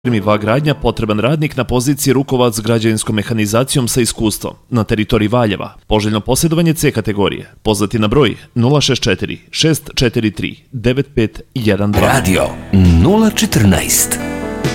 Firmi Vagradnja potreban radnik na poziciji rukovac s građevinskom mehanizacijom sa iskustvom na teritoriji Valjeva. Poželjno posjedovanje C kategorije. Pozvati na broj 064 643 9512. Radio 014.